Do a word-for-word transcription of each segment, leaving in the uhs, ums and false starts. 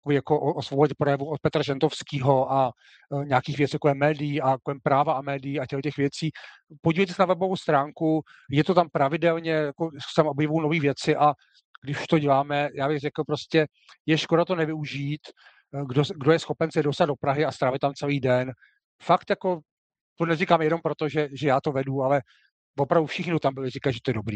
jako o, o svobodě projevu od Petra Žantovského a uh, nějakých věcí jako je médií a kolem práva a médií a těch, těch věcí. Podívejte se na webovou stránku, je to tam pravidelně, jako se tam objevují nové věci a když to děláme, já bych řekl prostě, je škoda to nevyužít, kdo, kdo je schopen se dostat do Prahy a strávit tam celý den. Fakt jako, to neříkám jenom proto, že, že já to vedu, ale opravdu všichni tam byli říkat, že to je dobrý.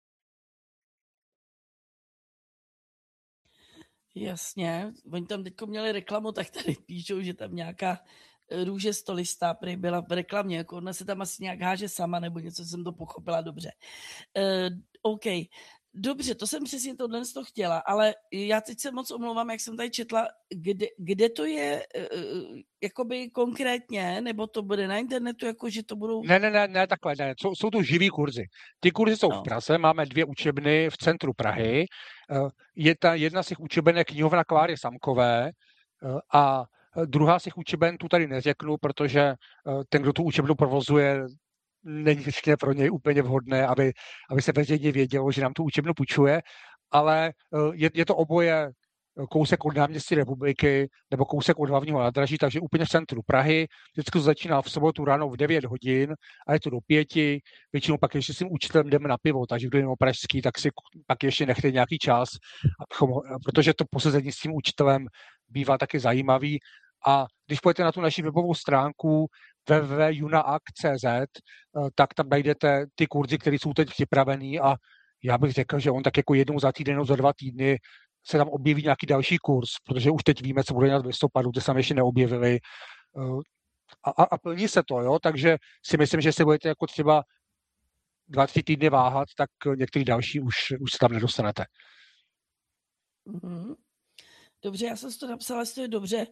Jasně, oni tam teď měli reklamu, tak tady píšou, že tam nějaká růže stolistá prý byla v reklamě, jako ona se tam asi nějak háže sama, nebo něco jsem to pochopila dobře. Uh, OK, dobře, to jsem přesně tohle z toho chtěla, ale já teď se moc omlouvám, jak jsem tady četla, kde, kde to je uh, jakoby konkrétně, nebo to bude na internetu, jako že to budou... Ne, ne, ne, ne takhle, ne, jsou, jsou to živý kurzy. Ty kurzy jsou no. v Praze, máme dvě učebny v centru Prahy, je ta jedna z těch učeben je knihovna Kláry Samkové a druhá z těch učeben tu tady neřeknu, protože ten, kdo tu učebnu provozuje, není ještě pro něj úplně vhodné, aby, aby se veřejně vědělo, že nám tu učebnu půjčuje, ale je, je to oboje kousek od náměstí Republiky nebo kousek od hlavního nádraží, takže úplně v centru Prahy. Vždycky to začíná v sobotu ráno v devět hodin a je to do pěti. Většinou pak ještě s tím učitelem jdeme na pivo, takže kdo je pražský, tak si pak ještě nechte nějaký čas, abychom, protože to posezení s tím učitelem bývá taky zajímavý. A když půjdete na tu naši webovou stránku w w w tečka junaak tečka c z, tak tam najdete ty kurzy, které jsou teď připravený a já bych řekl, že on tak jako jednou za týden, za dva týdny se tam objeví nějaký další kurz, protože už teď víme, co bude dělat v listopadu, to se tam ještě neobjevili. A, a, a plní se to, jo, takže si myslím, že se budete jako třeba dva, tři týdny váhat, tak některý další už, už se tam nedostanete. Mm-hmm. Dobře, já jsem si to napsala, jestli to je dobře.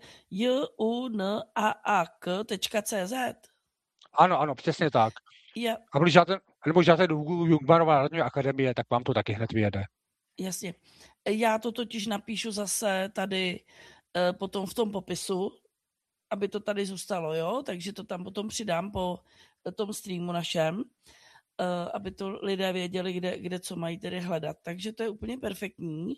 junaak tečka c z. Ano, ano, přesně tak. Yeah. A když dáte, nebo dáte do Google Jungmannová národní akademie, tak vám to taky hned vyjede. Jasně. Já to totiž napíšu zase tady uh, potom v tom popisu, aby to tady zůstalo, jo? Takže to tam potom přidám po tom streamu našem, uh, aby to lidé věděli, kde, kde co mají tedy hledat. Takže to je úplně perfektní.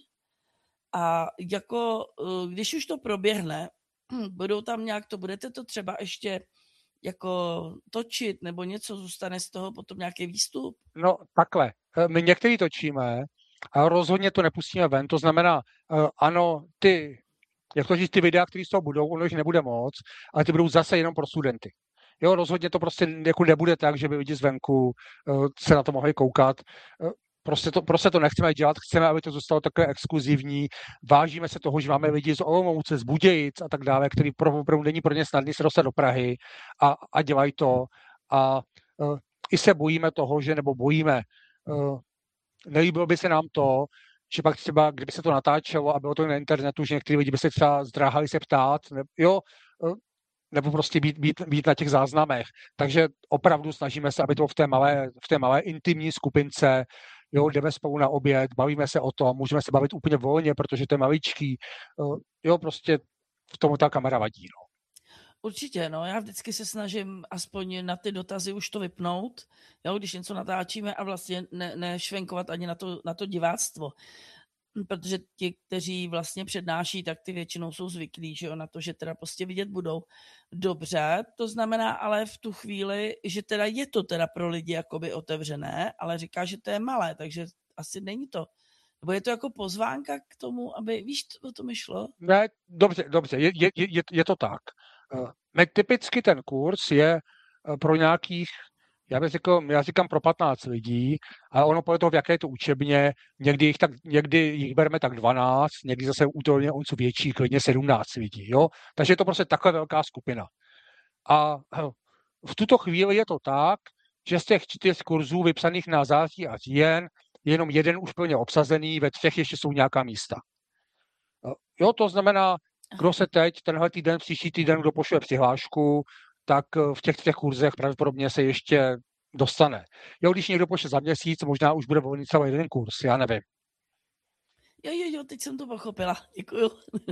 A jako, uh, když už to proběhne, budou tam nějak to, budete to třeba ještě jako točit, nebo něco zůstane z toho potom nějaký výstup? No takhle, my některý točíme, a rozhodně to nepustíme ven, to znamená, uh, ano, ty, jak to říct, ty videa, které z toho budou, ono jich nebude moc, ale ty budou zase jenom pro studenty. Jo, rozhodně to prostě jako nebude tak, že by lidi zvenku uh, se na to mohli koukat. Uh, prostě, to, prostě to nechceme dělat, chceme, aby to zůstalo takové exkluzivní. Vážíme se toho, že máme lidi z Olomouce, z Budějic a tak dále, který opravdu není pro ně snadný se dostat do Prahy a, a dělají to. A uh, i se bojíme toho, že nebo bojíme, uh, nelíbilo by se nám to, že pak třeba, kdyby se to natáčelo a bylo to na internetu, že někteří lidi by se třeba zdráhali se ptát, ne, jo, nebo prostě být, být, být na těch záznamech. Takže opravdu snažíme se, aby to v té malé, v té malé intimní skupince, jo, jdeme spolu na oběd, bavíme se o tom, můžeme se bavit úplně volně, protože to je maličký, jo, prostě v tomu ta kamera vadí, no. Určitě, no, já vždycky se snažím aspoň na ty dotazy už to vypnout, jo, když něco natáčíme a vlastně ne, nešvenkovat ani na to, na to diváctvo. Protože ti, kteří vlastně přednáší, tak ty většinou jsou zvyklí, že jo, na to, že teda prostě vidět budou. Dobře, to znamená ale v tu chvíli, že teda je to teda pro lidi jakoby otevřené, ale říká, že to je malé, takže asi není to. Nebo je to jako pozvánka k tomu, aby, víš, o to mi šlo? Ne, dobře, dobře, je, je, je, je to tak. Uh, typicky ten kurz je uh, pro nějakých, já bych řekl, já říkám pro patnáct lidí, ale ono podle toho, v jaké je to učebně, někdy jich, tak, někdy jich bereme tak dvanáct, někdy zase útolně on jsou větší, klidně sedmnáct lidí, jo? Takže je to prostě takhle velká skupina. A uh, v tuto chvíli je to tak, že z těch čtyř kurzů vypsaných na září a říjen je jenom jeden už plně obsazený, ve třech ještě jsou nějaká místa. Jo, to znamená, kdo se teď, tenhle týden, příští týden, kdo pošle přihlášku, tak v těch těch kurzech pravděpodobně se ještě dostane. Jo, když někdo pošle za měsíc, možná už bude volný celý jeden kurz, já nevím. Jo, jo, jo, teď jsem to pochopila, děkuju.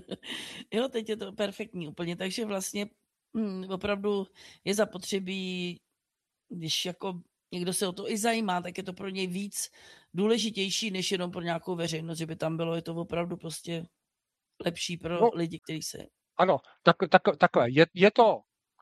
Jo, teď je to perfektní úplně, takže vlastně hm, opravdu je zapotřebí, když jako někdo se o to i zajímá, tak je to pro něj víc důležitější, než jenom pro nějakou veřejnost, že by tam bylo, je to opravdu prostě lepší pro No, lidi, kteří se... ano, tak, tak, takhle. Je, je to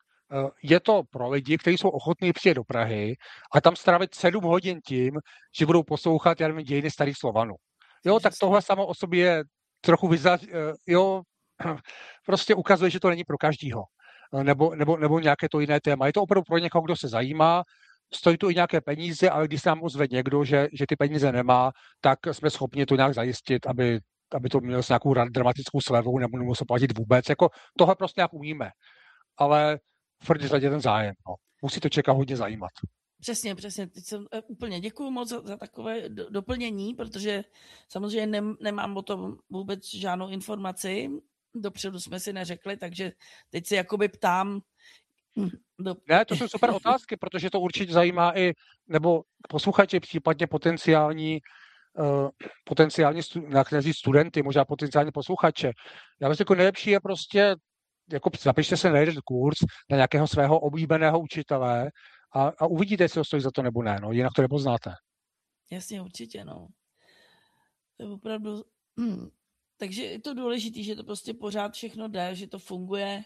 je to pro lidi, kteří jsou ochotní přijet do Prahy a tam strávit sedm hodin tím, že budou poslouchat, já nevím, dějiny starých Slovanů. Jo, tak tohle samo o sobě je trochu vyzař... jo, prostě ukazuje, že to není pro každýho. Nebo, nebo, nebo nějaké to jiné téma. Je to opravdu pro někoho, kdo se zajímá, stojí tu i nějaké peníze, ale když se nám ozve někdo, že, že ty peníze nemá, tak jsme schopni to nějak zajistit, aby, aby to mělo s nějakou dramatickou slevou, nebo nemusel platit vůbec. Jako tohle prostě nějak umíme. Ale v první řadě ten zájem. No. Musí to Čeka hodně zajímat. Přesně, přesně. Teď jsem, úplně děkuju moc za, za takové do, doplnění, protože samozřejmě nem, nemám o tom vůbec žádnou informaci. Dopředu jsme si neřekli, takže teď si jakoby ptám. Do... Ne, to jsou super otázky, protože to určitě zajímá i, nebo posluchači, případně potenciální, uh, potenciální stu, studenty, možná potenciální posluchače. Já myslím, jako nejlepší je prostě jako zapište se na jeden kurz na nějakého svého oblíbeného učitele a, a uvidíte, jestli to stojí za to nebo ne, no, jinak to nepoznáte. Jasně, určitě, no. To je opravdu... Hmm. Takže je to důležité, že to prostě pořád všechno jde, že to funguje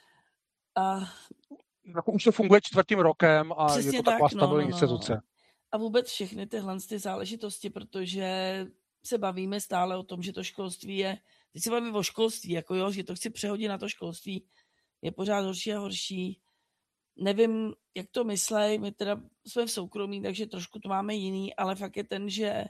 a... Jako už to funguje čtvrtým rokem a přesně je to taková tak, stabilní no, no, instituce. No. A vůbec všechny tyhle ty záležitosti, protože se bavíme stále o tom, že to školství je, teď se bavíme o školství, jako jo, že to chci přehodit na to školství, je pořád horší a horší. Nevím, jak to myslej, my teda jsme v soukromí, takže trošku to máme jiný, ale fakt je ten, že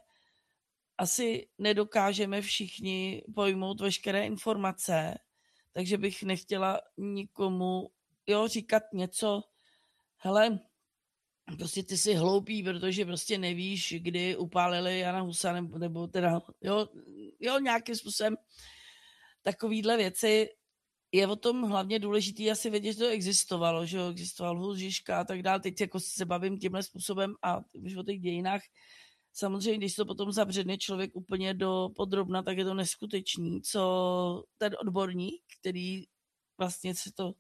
asi nedokážeme všichni pojmout veškeré informace, takže bych nechtěla nikomu, jo, říkat něco, hele, prostě ty jsi hloupý, protože prostě nevíš, kdy upálili Jana Husa, nebo, nebo teda, jo, jo, nějakým způsobem takovýhle věci. Je o tom hlavně důležitý asi vědět, že to existovalo, že jo, existoval Hus, Žižka a tak dále. Teď jako se bavím tímhle způsobem a už o těch dějinách. Samozřejmě, když to potom zabředne člověk úplně do podrobna, tak je to neskutečný, co ten odborník, který vlastně se to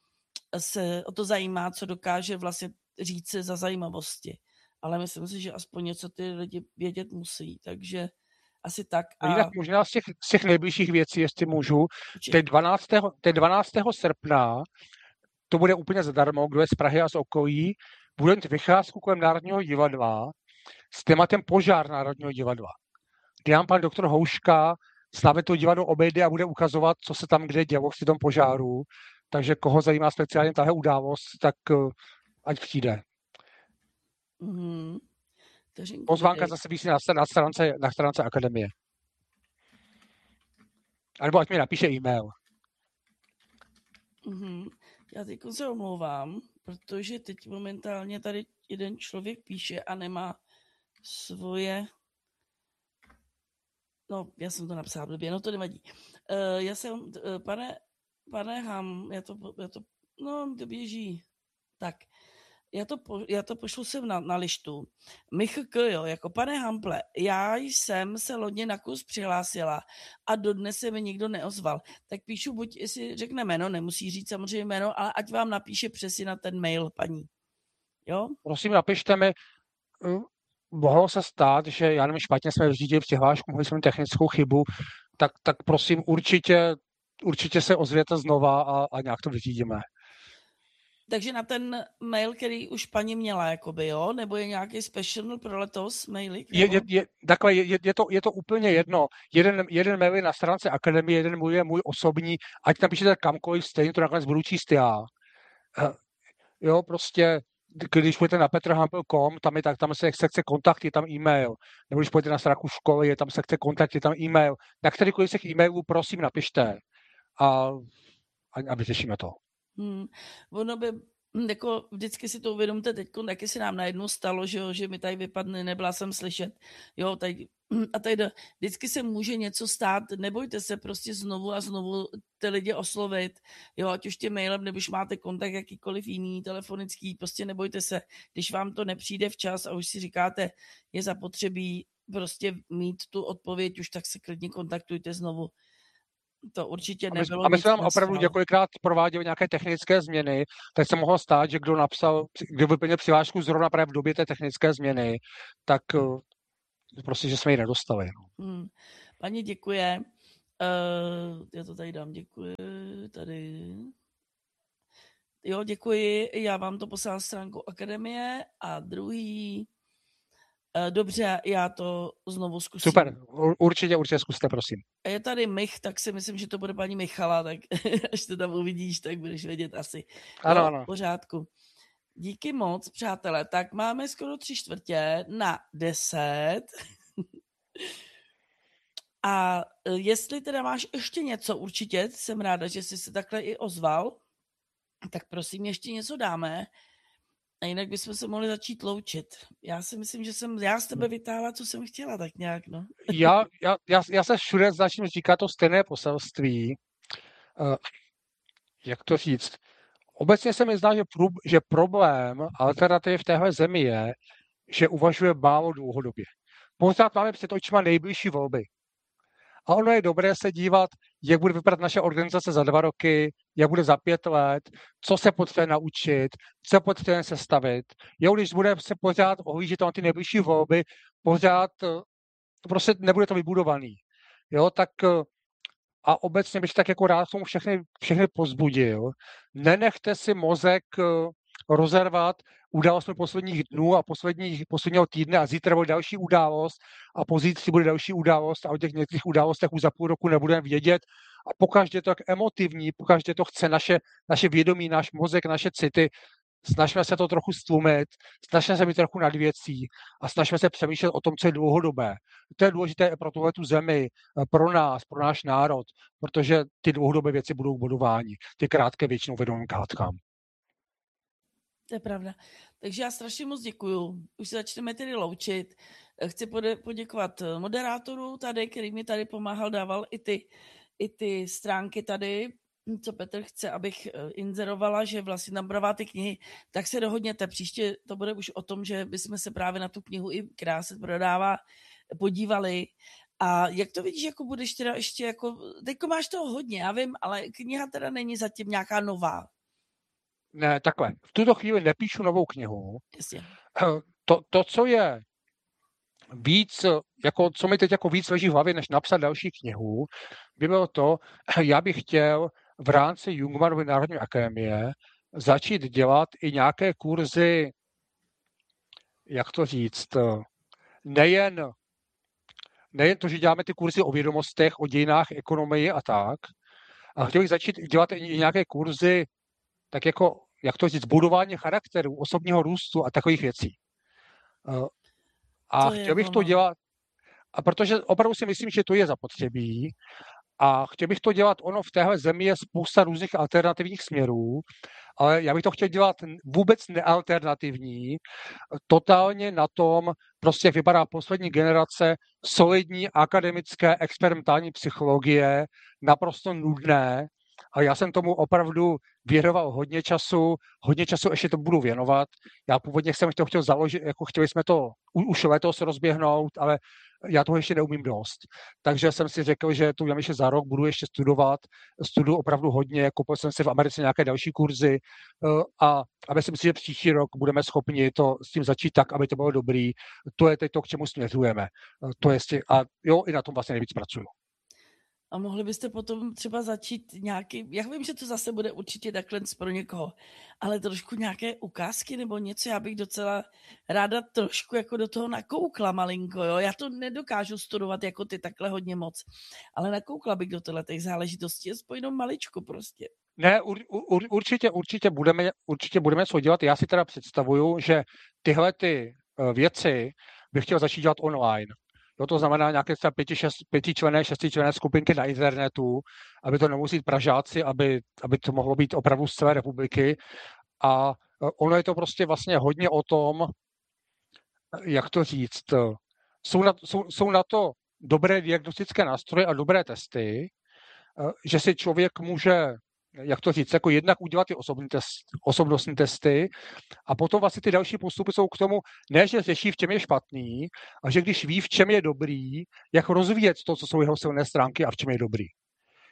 se o to zajímá, co dokáže vlastně říct se za zajímavosti. Ale myslím si, že aspoň něco ty lidi vědět musí, takže asi tak. A jinak možná z těch, z těch nejbližších věcí, jestli můžu, teď dvanáctého teď dvanáctého srpna to bude úplně zadarmo, kdo je z Prahy a z okolí, bude mít vycházku kolem Národního divadla s tématem požár Národního divadla. Kdy nám pan doktor Houška s námi to divadlo obejde a bude ukazovat, co se tam kde dělo při tom požáru. Takže koho zajímá speciálně tahle událost, tak uh, ať přijde. Mm-hmm. Pozvánka zase víc na, na, stránce, na stránce akademie. A nebo ať mi napíše e-mail. Mm-hmm. Já teď se omlouvám, protože teď momentálně tady jeden člověk píše a nemá svoje... No, já jsem to napsala blbě, no to nevadí. Uh, já jsem, uh, pane, pane Ham, já to, já to, no, to běží. Tak, já to, po, já to pošlu sem na, na lištu. Michl, jo, jako pane Hample, já jsem se lodně na kurz přihlásila a dodnes se mi nikdo neozval. Tak píšu, buď jestli řekne jméno, nemusí říct samozřejmě jméno, ale ať vám napíše přesně na ten mail, paní. Jo? Prosím, napište mi, mohlo se stát, že já nevím, špatně jsme vyřídili přihlášku, mohli jsme technickou chybu, tak, tak prosím, určitě, určitě se ozvěte znova a, a nějak to vyřídíme. Takže na ten mail, který už paní měla, jakoby, jo? Nebo je nějaký special pro letos maily? Je, je, je, takhle, je, je, to, je to úplně jedno. Jeden, jeden mail je na stránce akademie, jeden můj je můj osobní, ať napíšete kamkoliv, stejně to nakonec budu číst já. Jo, prostě, když půjdete na petrhampel tečka com, tam je tak, tam se sekce kontakty, tam e-mail. Nebo když půjdete na stránku školy, je tam sekce kontakty, tam e-mail. Na kterýkoliv z těch e-mailů, prosím, napište. A, a vyřešíme to. Hmm. Ono by, jako vždycky si to uvědomte, teď taky se nám najednou stalo, že, jo, že mi tady vypadne, nebyla jsem slyšet, jo, tady, a tady vždycky se může něco stát, nebojte se prostě znovu a znovu ty lidi oslovit, jo, ať už tím mailem, nebo už máte kontakt jakýkoliv jiný, telefonický, prostě nebojte se, když vám to nepřijde včas a už si říkáte, je zapotřebí prostě mít tu odpověď, už tak se klidně kontaktujte znovu. To určitě nebylo. A my jsme tam opravdu několikrát prováděli nějaké technické změny, tak se mohlo stát, že kdo napsal, kdo vyplnil přihlášku zrovna právě v době té technické změny, tak prostě, že jsme ji nedostali. Hmm. Paní děkuje. Uh, já to tady dám, děkuji. Tady. Jo, děkuji. Já vám to poslal stránku Akademie a druhý. Uh, dobře, já to znovu zkusím. Super, určitě, určitě zkuste, prosím. A je tady Mich, tak si myslím, že to bude paní Michala, tak až to tam uvidíš, tak budeš vědět asi. Ano, jo, ano. V pořádku. Díky moc, přátelé. Tak máme skoro tři čtvrtě na deset. A jestli teda máš ještě něco, určitě, jsem ráda, že jsi se takhle i ozval, tak prosím, ještě něco dáme. A jinak bychom se mohli začít loučit. Já si myslím, že jsem, já z tebe vytáhla, co jsem chtěla, tak nějak, no. já, já, já, já se všude začnu říkat to stejné poselství. Uh, jak to říct? Obecně se mi zdá, že, průb, že problém alternativy v téhle zemi je, že uvažuje málo dlouhodobě. Pořád máme před očima nejbližší volby. A ono je dobré se dívat, jak bude vypadat naše organizace za dva roky, jak bude za pět let, co se potřebuje naučit, co potřebuje sestavit. Jo, když bude se pořád ohlížet na ty nejbližší volby, pořád prostě nebude to vybudovaný. Jo, tak a obecně bych tak jako rád tomu všechny, všechny pozbudil. Nenechte si mozek rozervat událostmi posledních dnů a posledních, posledního týdne a zítra bude další událost a pozítří bude další událost a o těch některých událostech už za půl roku nebudeme vědět a pokaždé to tak emotivní, pokaždé to chce naše, naše vědomí, náš mozek, naše city. Snažíme se to trochu stlumit, snažíme se být trochu nad věcí a snažíme se přemýšlet o tom, co je dlouhodobé. To je důležité pro tuhle tu zemi, pro nás, pro náš národ, protože ty dlouhodobé věci budou k bodování. Ty krátké většinou vedou k hádkám. To je pravda. Takže já strašně moc děkuju. Už se začneme tedy loučit. Chci poděkovat moderátoru tady, který mi tady pomáhal, dával i ty, i ty stránky tady, co Petr chce, abych inzerovala, že vlastně nabravá ty knihy, tak se dohodněte. Příště to bude už o tom, že bychom se právě na tu knihu, i která se prodává, podívali. A jak to vidíš, jako budeš teda ještě jako, teďko máš toho hodně, já vím, ale kniha teda není zatím nějaká nová. Ne, takhle. V tuto chvíli nepíšu novou knihu. Jasně. To, to, co je víc, jako, co mi teď jako víc leží v hlavě, než napsat další knihu, by bylo to, já bych chtěl v rámci Jungmannovy Národní akademie začít dělat i nějaké kurzy, jak to říct, nejen, nejen to, že děláme ty kurzy o vědomostech, o dějinách, ekonomii a tak, a chtěl bych začít dělat i nějaké kurzy, tak jako, jak to říct, budování charakteru, osobního růstu a takových věcí. A chtěl bych to dělat, a protože opravdu si myslím, že to je zapotřebí, a chtěl bych to dělat, ono v téhle zemi je spousta různých alternativních směrů, ale já bych to chtěl dělat vůbec nealternativní, totálně na tom, prostě jak vypadá poslední generace solidní akademické experimentální psychologie, naprosto nudné, a já jsem tomu opravdu věnoval hodně času, hodně času ještě to budu věnovat. Já původně jsem to chtěl založit, jako chtěli jsme to už letos rozběhnout, ale já toho ještě neumím dost. Takže jsem si řekl, že tu ještě za rok budu ještě studovat. Studuju opravdu hodně, koupil jsem si v Americe nějaké další kurzy a, a myslím si, že příští rok budeme schopni to s tím začít tak, aby to bylo dobrý. To je teď to, k čemu směřujeme. To je, a jo, i na tom vlastně nejvíc pracuju. A mohli byste potom třeba začít nějaký, já vím, že to zase bude určitě takhle pro někoho, ale trošku nějaké ukázky nebo něco, já bych docela ráda trošku jako do toho nakoukla malinko, jo. Já to nedokážu studovat jako ty takhle hodně moc, ale nakoukla bych do těchto těch záležitostí, aspoň jenom maličko prostě. Ne, ur, ur, určitě, určitě budeme, určitě budeme co dělat. Já si teda představuju, že tyhle ty věci bych chtěl začít dělat online. No, to znamená nějaké pěti, šest, pětičlenné, šestičlenné skupinky na internetu, aby to nemusí být Pražáci, aby, aby to mohlo být opravdu z celé republiky. A ono je to prostě vlastně hodně o tom, jak to říct, jsou na, jsou, jsou na to dobré diagnostické nástroje a dobré testy, že si člověk může, jak to říct, jako jednak udělat ty osobní test, osobnostní testy a potom vlastně ty další postupy jsou k tomu, ne, že řeší, v čem je špatný, a že když ví, v čem je dobrý, jak rozvíjet to, co jsou jeho silné stránky a v čem je dobrý.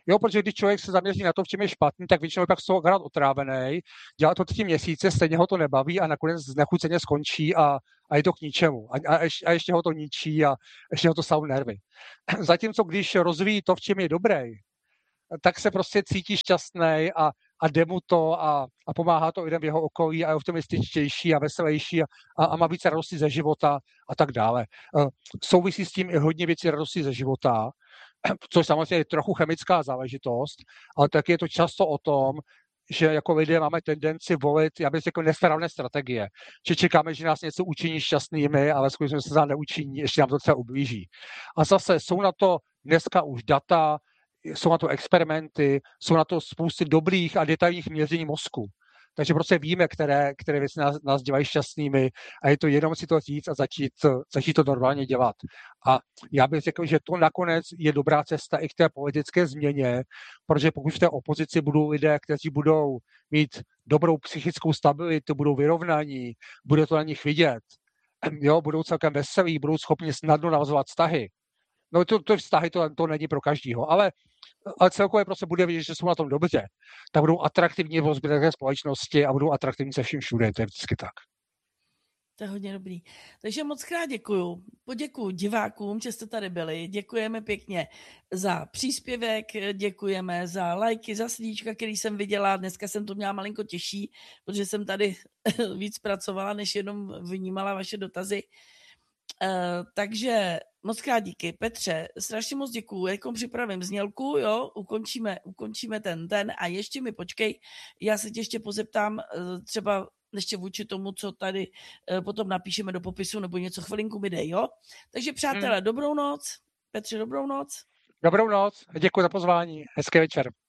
Jo, protože když člověk se zaměří na to, v čem je špatný, tak většinou pak z toho akorát otrávený, dělá to tři měsíce, stejně ho to nebaví a nakonec znechuceně skončí a, a je to k ničemu. A, a, ještě, a ještě ho to ničí a ještě ho to sáhne nervy. Zatímco když rozvíjí to, v čem je dobrý, tak se prostě cítí šťastný a, a jde mu to a, a pomáhá to lidem v jeho okolí a je optimističtější a veselější a, a má více radosti ze života a tak dále. Souvisí s tím i hodně věcí radosti ze života, což samozřejmě je trochu chemická záležitost, ale taky je to často o tom, že jako lidé máme tendenci volit, já bych řekl, nesprávné strategie. Že čekáme, že nás něco učiní šťastnými, ale skutečně se nám neučiní, ještě nám to třeba ublíží. A zase jsou na to dneska už data, jsou na to experimenty, jsou na to spousty dobrých a detailních měření mozku. Takže prostě víme, které, které věci nás, nás dělají šťastnými a je to jenom si to říct a začít, začít to normálně dělat. A já bych řekl, že to nakonec je dobrá cesta i k té politické změně, protože pokud v té opozici budou lidé, kteří budou mít dobrou psychickou stabilitu, budou vyrovnaní, bude to na nich vidět, jo, budou celkem veselí, budou schopni snadno navazovat vztahy. No to, to vztahy to, to není pro každýho, ale, ale celkově prostě bude vidět, že jsou na tom dobře. Tak budou atraktivní v zbytné společnosti a budou atraktivní se vším všude, to je vždycky tak. To je hodně dobrý. Takže moc krát děkuju. Poděkuju divákům, že jste tady byli. Děkujeme pěkně za příspěvek, děkujeme za lajky, za srdíčka, který jsem viděla. Dneska jsem to měla malinko těžší, protože jsem tady víc pracovala, než jenom vnímala vaše dotazy. Uh, takže moc krát díky. Petře, strašně moc děkuju. Jako připravím znělku, jo, ukončíme, ukončíme ten ten a ještě mi počkej, já se tě ještě pozeptám uh, třeba ještě vůči tomu, co tady uh, potom napíšeme do popisu, nebo něco chvilinku mi dej, jo? Takže přátelé, hmm. dobrou noc. Petře, dobrou noc. Dobrou noc, děkuji za pozvání, hezký večer.